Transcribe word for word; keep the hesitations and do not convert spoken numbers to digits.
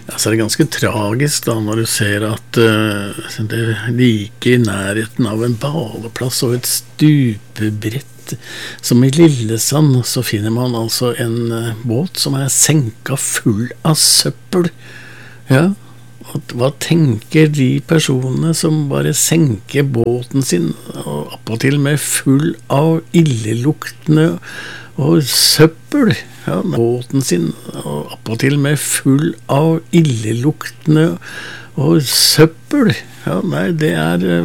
Ja, så er det ganske tragisk da når du ser at uh, det like i nærheten av en baleplass og et stupebrett som i Lillesand, så finner man altså en uh, båt som er senka full av søppel. Ja, og hva tenker de personene som bare senker båten sin og appåtil med full av illeluktende og søppel, ja, båten sin, og appåtil med full av illeluktende og søppel, ja, nei, det er